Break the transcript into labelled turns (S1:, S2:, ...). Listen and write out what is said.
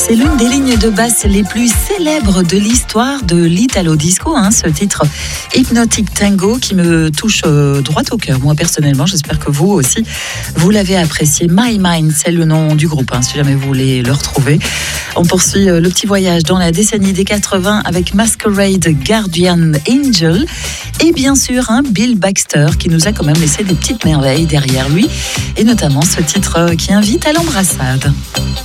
S1: C'est l'une des lignes de basse les plus célèbres de l'histoire de l'Italo Disco, ce titre Hypnotic Tango qui me touche droit au cœur. Moi personnellement, j'espère que vous aussi, vous l'avez apprécié. My Mind, c'est le nom du groupe, si jamais vous voulez le retrouver. On poursuit le petit voyage dans la décennie des 80 avec Masquerade, Guardian Angel et bien sûr Bill Baxter qui nous a quand même laissé des petites merveilles derrière lui et notamment ce titre qui invite à l'embrassade.